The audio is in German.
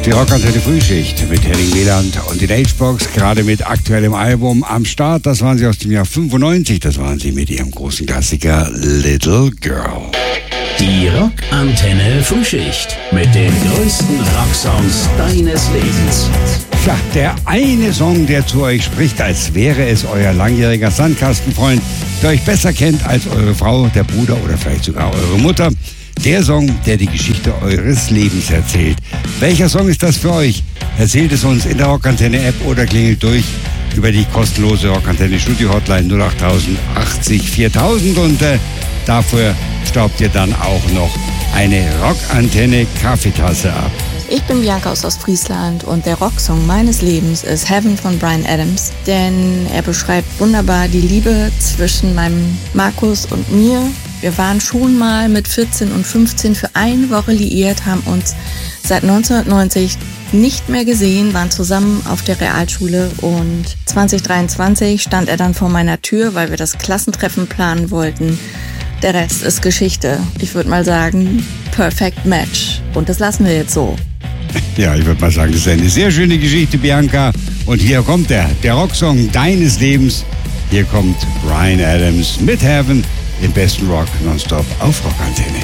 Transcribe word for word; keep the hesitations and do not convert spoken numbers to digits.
Die Rockantenne Frühschicht mit Henning Wieland und den H-Box, gerade mit aktuellem Album am Start. Das waren sie aus dem Jahr fünfundneunzig, das waren sie mit ihrem großen Klassiker Little Girl. Die Rockantenne Frühschicht mit den größten Rocksongs deines Lebens. Ja, der eine Song, der zu euch spricht, als wäre es euer langjähriger Sandkastenfreund, der euch besser kennt als eure Frau, der Bruder oder vielleicht sogar eure Mutter. Der Song, der die Geschichte eures Lebens erzählt. Welcher Song ist das für euch? Erzählt es uns in der Rockantenne-App oder klingelt durch über die kostenlose Rockantenne-Studio-Hotline null acht tausend achtzig viertausend und äh, dafür staubt ihr dann auch noch eine Rockantenne-Kaffeetasse ab. Ich bin Bianca aus Ostfriesland und der Rocksong meines Lebens ist Heaven von Bryan Adams, denn er beschreibt wunderbar die Liebe zwischen meinem Markus und mir. Wir waren schon mal mit vierzehn und fünfzehn für eine Woche liiert, haben uns seit neunzehnhundertneunzig nicht mehr gesehen, waren zusammen auf der Realschule und zwanzig dreiundzwanzig stand er dann vor meiner Tür, weil wir das Klassentreffen planen wollten. Der Rest ist Geschichte. Ich würde mal sagen, perfect match. Und das lassen wir jetzt so. Ja, ich würde mal sagen, das ist eine sehr schöne Geschichte, Bianca. Und hier kommt er, der Rocksong deines Lebens. Hier kommt Bryan Adams mit Heaven, im besten Rock nonstop auf Rockantenne.